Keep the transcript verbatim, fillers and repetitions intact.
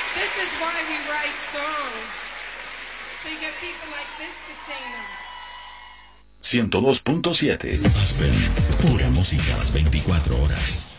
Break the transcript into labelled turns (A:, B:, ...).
A: This is why we write songs. So you get people like this to sing them.
B: ciento dos punto siete
C: Aspen, pura música las veinticuatro horas.